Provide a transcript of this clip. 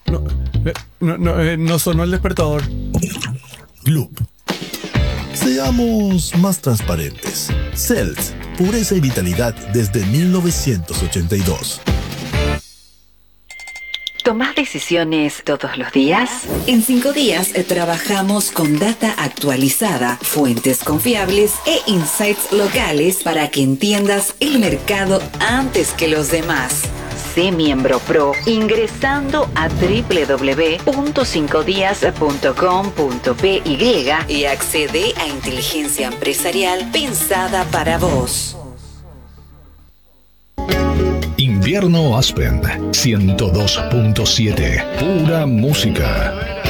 No, no sonó el despertador. Gloop. Seamos más transparentes. Cells, pureza y vitalidad desde 1982. ¿Tomás decisiones todos los días? En 5 días trabajamos con data actualizada, fuentes confiables e insights locales para que entiendas el mercado antes que los demás. Sé miembro pro ingresando a www.5dias.com.py y accede a inteligencia empresarial pensada para vos. Invierno Aspen 102.7, pura música.